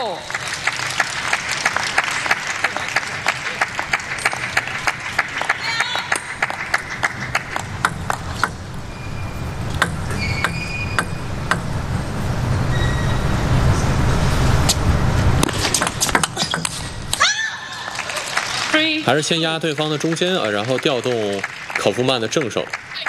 6。 还是先压对方的中间啊，然后调动考夫曼的正手。